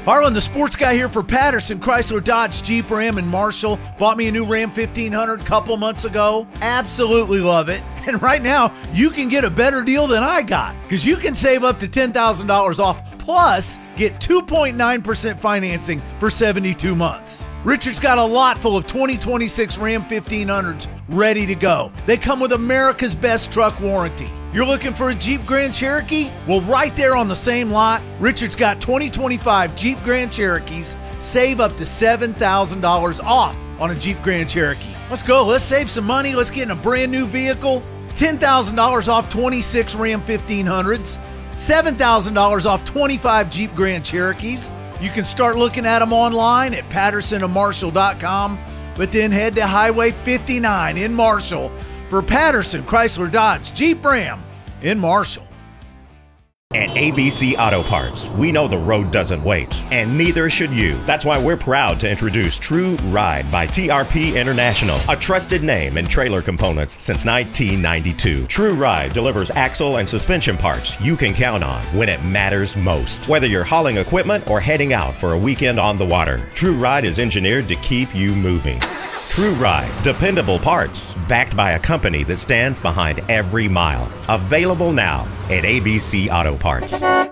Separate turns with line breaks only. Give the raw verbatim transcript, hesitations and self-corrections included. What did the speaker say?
Harlan, the sports guy here for Patterson, Chrysler, Dodge, Jeep, Ram, and Marshall. Bought me a new Ram fifteen hundred a couple months ago. Absolutely love it. And right now, you can get a better deal than I got because you can save up to ten thousand dollars off plus get two point nine percent financing for seventy-two months. Richard's got a lot full of twenty twenty-six Ram fifteen hundreds ready to go. They come with America's best truck warranty. You're looking for a Jeep Grand Cherokee? Well, right there on the same lot, Richard's got twenty twenty-five Jeep Grand Cherokees. Save up to seven thousand dollars off on a Jeep Grand Cherokee. Let's go. Let's save some money. Let's get in a brand new vehicle. ten thousand dollars off twenty-six Ram fifteen hundreds. seven thousand dollars off twenty-five Jeep Grand Cherokees. You can start looking at them online at patterson and marshall dot com, but then head to Highway fifty-nine in Marshall for Patterson, Chrysler, Dodge, Jeep, Ram in Marshall.
At A B C Auto Parts, we know the road doesn't wait, and neither should you. That's why we're proud to introduce True Ride by T R P International, a trusted name in trailer components since nineteen ninety-two. True Ride delivers axle and suspension parts you can count on when it matters most. Whether you're hauling equipment or heading out for a weekend on the water, True Ride is engineered to keep you moving. True Ride, dependable parts, backed by a company that stands behind every mile. Available now at A B C Auto Parts.